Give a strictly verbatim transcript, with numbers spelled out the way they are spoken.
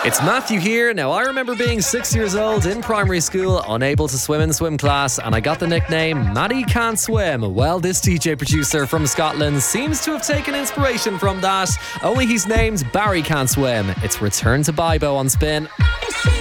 It's Matthew here. Now, I remember being six years old in primary school, unable to swim in swim class, and I got the nickname Matty Can't Swim. Well, this D J producer from Scotland seems to have taken inspiration from that, only he's named Barry Can't Swim. It's Return to Bibo on Spin.